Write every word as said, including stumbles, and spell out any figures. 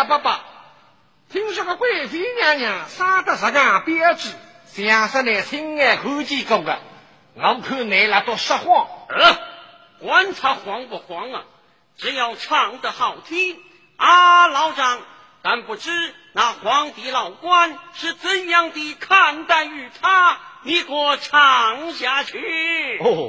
爸爸，听说个贵妃娘娘生得这样标致，像是那亲眼看见过的，我看你那都说谎。 呃，管他慌不慌啊，只要唱得好听啊，老张。但不知那皇帝老官是怎样的看待于他，你给我唱下去。 哦。